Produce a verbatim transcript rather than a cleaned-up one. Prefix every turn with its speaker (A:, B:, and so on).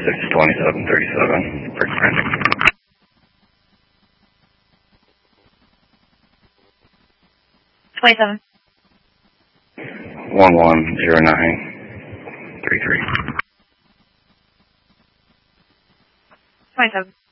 A: six twenty-seven thirty-seven. Bridge traffic.
B: twenty-seven.
A: one one zero nine three three.
B: twenty-seven.